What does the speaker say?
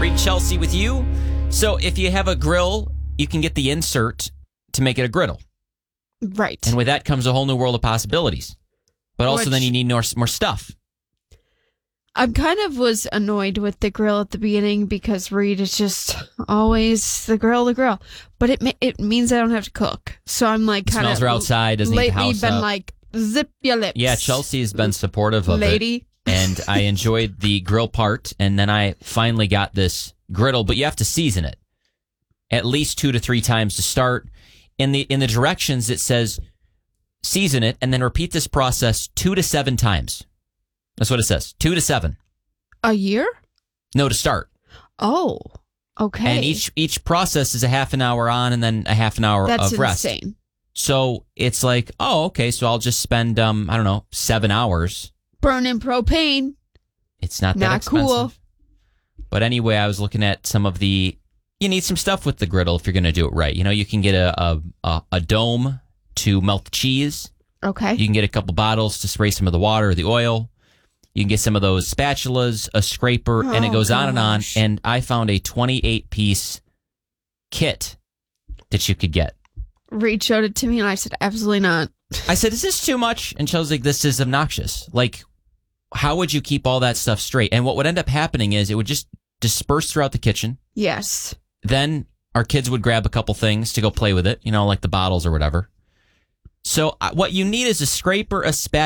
Reed Chelsea with you. So if you have a grill, you can get the insert to make it a griddle. Right. And with that comes a whole new world of possibilities. But also then you need more stuff. I kind of was annoyed with the grill at the beginning because Reed is just always the grill. But it means I don't have to cook. So I'm like kind of... Smells are outside, doesn't need the house been up. like, zip your lips. Yeah, Chelsea has been supportive of Lady. it. And I enjoyed the grill part. And then I finally got this griddle. But you have to season it at least 2 to 3 times to start. In the directions, it says season it and then repeat this process 2 to 7 times. That's what it says. 2 to 7. A year? No, to start. Oh, okay. And each process is a half an hour on and then a half an hour That's of rest. insane. So it's like, oh, okay, so I'll just spend, 7 hours. Burning propane. It's not that expensive. Cool. But anyway, I was looking at some of you need some stuff with the griddle if you're going to do it right. You know, you can get a dome to melt the cheese. Okay. You can get a couple bottles to spray some of the water or the oil. You can get some of those spatulas, a scraper, and it goes on and on. And I found a 28-piece kit that you could get. Reed showed it to me, and I said, absolutely not. I said, is this too much? And Chelsea's like, this is obnoxious. Like, how would you keep all that stuff straight? And what would end up happening is it would just disperse throughout the kitchen. Yes. Then our kids would grab a couple things to go play with it, like the bottles or whatever. So what you need is a scraper, a spatula,